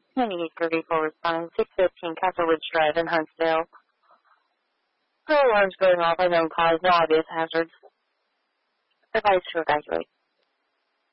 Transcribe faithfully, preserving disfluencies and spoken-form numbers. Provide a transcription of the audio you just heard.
ninety-eight thirty-four responding, six fifteen Castle Ridge Drive in Huntsville. Fire alarms going off, unknown cause, no obvious hazards. Advice to evacuate.